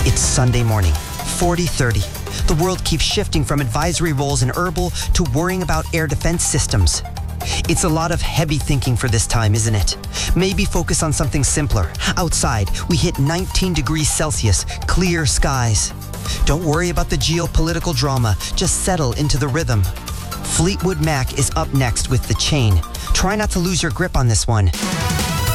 It's Sunday morning, 40:30. The world keeps shifting from advisory roles in herbal to worrying about air defense systems. It's a lot of heavy thinking for this time, isn't it? Maybe focus on something simpler. Outside, we hit 19 degrees Celsius, clear skies. Don't worry about the geopolitical drama, just settle into the rhythm. Fleetwood Mac is up next with The Chain. Try not to lose your grip on this one.